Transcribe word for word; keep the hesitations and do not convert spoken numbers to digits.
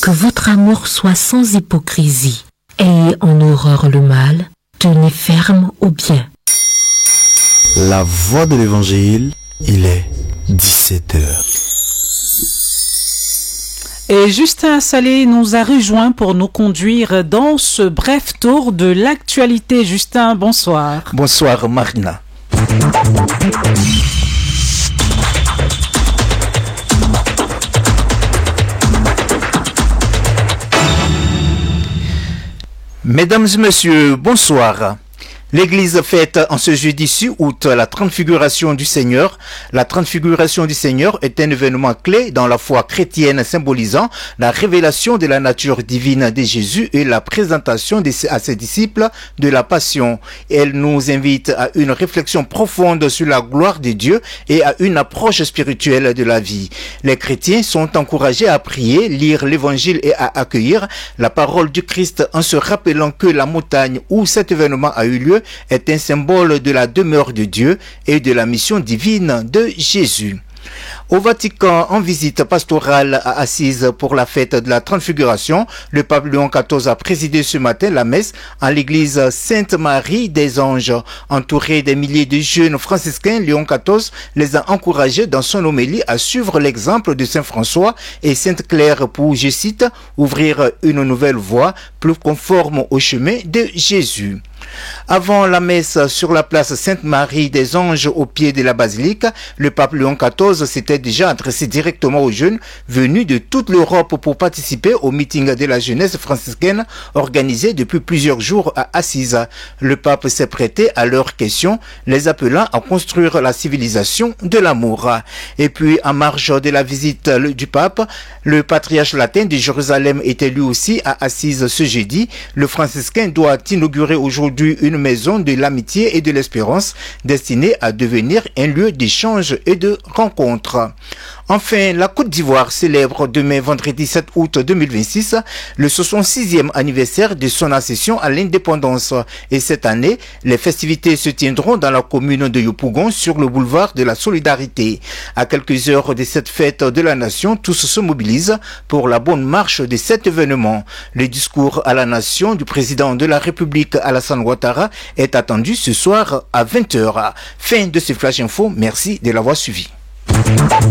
Que votre amour soit sans hypocrisie. Ayez en horreur le mal, tenez ferme au bien. La voix de l'évangile, il est dix-sept heures. Et Justin Salé nous a rejoint pour nous conduire dans ce bref tour de l'actualité. Justin, bonsoir. Bonsoir Marina. Mesdames et messieurs, bonsoir. L'Église fête en ce jeudi six août la Transfiguration du Seigneur. La Transfiguration du Seigneur est un événement clé dans la foi chrétienne symbolisant la révélation de la nature divine de Jésus et la présentation à ses disciples de la Passion. Elle nous invite à une réflexion profonde sur la gloire de Dieu et à une approche spirituelle de la vie. Les chrétiens sont encouragés à prier, lire l'Évangile et à accueillir la parole du Christ en se rappelant que la montagne où cet événement a eu lieu est un symbole de la demeure de Dieu et de la mission divine de Jésus. Au Vatican, en visite pastorale à Assise pour la fête de la Transfiguration, le pape Léon quatorze a présidé ce matin la messe en l'église Sainte-Marie des Anges. Entouré des milliers de jeunes franciscains, Léon quatorze les a encouragés dans son homélie à suivre l'exemple de Saint François et Sainte Claire pour, je cite, ouvrir une nouvelle voie plus conforme au chemin de Jésus. Avant la messe sur la place Sainte-Marie des Anges au pied de la basilique, le pape Léon quatorze s'était déjà adressé directement aux jeunes venus de toute l'Europe pour participer au meeting de la jeunesse franciscaine organisé depuis plusieurs jours à Assise. Le pape s'est prêté à leurs questions, les appelant à construire la civilisation de l'amour. Et puis, en marge de la visite du pape, le patriarche latin de Jérusalem était lui aussi à Assise ce jeudi. Le franciscain doit inaugurer aujourd'hui une maison de l'amitié et de l'espérance destinée à devenir un lieu d'échange et de rencontre. Enfin, la Côte d'Ivoire célèbre demain vendredi sept août deux mille vingt-six le soixante-sixième anniversaire de son accession à l'indépendance. Et cette année, les festivités se tiendront dans la commune de Yopougon sur le boulevard de la Solidarité. À quelques heures de cette fête de la nation, tous se mobilisent pour la bonne marche de cet événement. Le discours à la nation du président de la République Alassane Ouattara est attendu ce soir à vingt heures. Fin de ce flash info, merci de l'avoir suivi.